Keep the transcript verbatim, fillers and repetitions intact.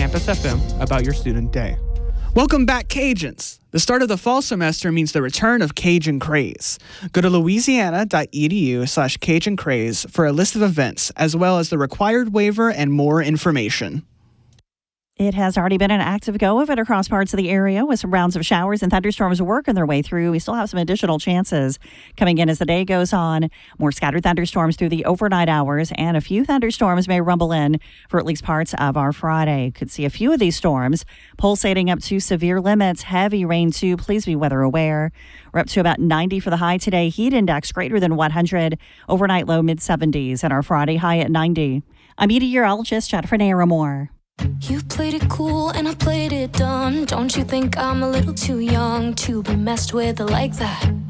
Campus F M about your student day. Welcome back, Cajuns. The start of the fall semester means the return of Cajun Craze. Go to louisiana.edu slash Cajun Craze for a list of events, as well as the required waiver and more information. It has already been an active go of it across parts of the area with some rounds of showers and thunderstorms working their way through. We still have some additional chances coming in as the day goes on. More scattered thunderstorms through the overnight hours, and a few thunderstorms may rumble in for at least parts of our Friday. Could see a few of these storms pulsating up to severe limits. Heavy rain, too. Please be weather aware. We're up to about ninety for the high today. Heat index greater than one hundred. Overnight low mid seventies, and our Friday high at ninety. I'm meteorologist Jennifer Naramore. You played it cool and I played it dumb. Don't you think I'm a little too young to be messed with like that?